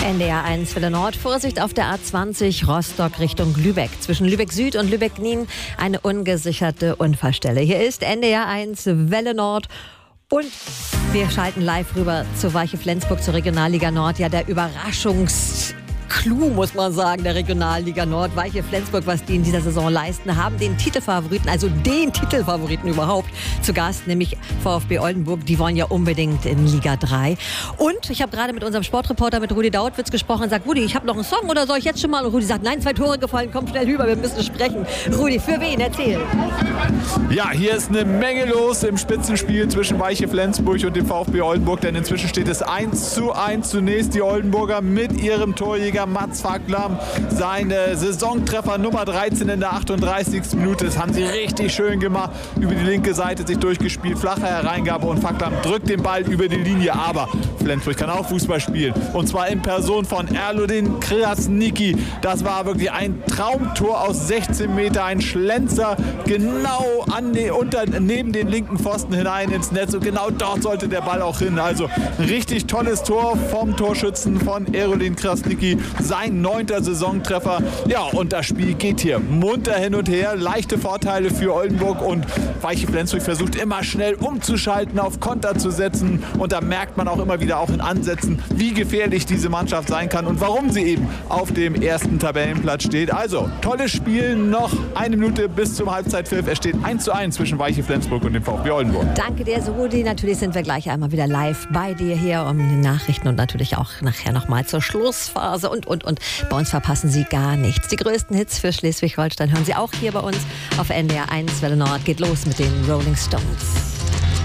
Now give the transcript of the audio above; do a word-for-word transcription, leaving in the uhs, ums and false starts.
N D R eins Welle Nord. Vorsicht auf der A zwanzig Rostock Richtung Lübeck. Zwischen Lübeck Süd und Lübeck-Nien eine ungesicherte Unfallstelle. Hier ist N D R eins Welle Nord. Und wir schalten live rüber zu Weiche Flensburg, zur Regionalliga Nord. Ja, der Überraschungs... Clou, muss man sagen, der Regionalliga Nord. Weiche Flensburg, was die in dieser Saison leisten, haben den Titelfavoriten, also den Titelfavoriten überhaupt, zu Gast, nämlich VfB Oldenburg. Die wollen ja unbedingt in Liga drei. Und ich habe gerade mit unserem Sportreporter, mit Rudi Daudwitz, gesprochen und sagt, Rudi, ich habe noch einen Song oder soll ich jetzt schon mal? Und Rudi sagt, nein, zwei Tore gefallen, komm schnell rüber, wir müssen sprechen. Rudi, für wen? Erzähl. Ja, hier ist eine Menge los im Spitzenspiel zwischen Weiche Flensburg und dem VfB Oldenburg, denn inzwischen steht es eins zu eins. Zunächst die Oldenburger mit ihrem Torjäger Mats Facklam, seine Saisontreffer Nummer dreizehn in der achtunddreißigsten Minute. Das haben sie richtig schön gemacht. Über die linke Seite sich durchgespielt, flache Hereingabe und Facklam drückt den Ball über die Linie. Aber Flensburg kann auch Fußball spielen. Und zwar in Person von Erludin Krasniqi. Das war wirklich ein Traumtor aus sechzehn Meter. Ein Schlenzer genau an den, unter, neben den linken Pfosten hinein ins Netz. Und genau dort sollte der Ball auch hin. Also ein richtig tolles Tor vom Torschützen von Erludin Krasniqi. Sein neunter Saisontreffer. Ja, und das Spiel geht hier munter hin und her. Leichte Vorteile für Oldenburg und Weiche Flensburg versucht immer schnell umzuschalten, auf Konter zu setzen. Und da merkt man auch immer wieder auch in Ansätzen, wie gefährlich diese Mannschaft sein kann und warum sie eben auf dem ersten Tabellenplatz steht. Also, tolles Spiel. Noch eine Minute bis zum Halbzeitpfiff. Es steht eins zu eins zwischen Weiche Flensburg und dem VfB Oldenburg. Danke dir, Rudi. Natürlich sind wir gleich einmal wieder live bei dir hier um die Nachrichten und natürlich auch nachher nochmal zur Schlussphase. Und, und, und bei uns verpassen Sie gar nichts. Die größten Hits für Schleswig-Holstein hören Sie auch hier bei uns auf N D R eins Welle Nord. Geht los mit den Rolling Stones.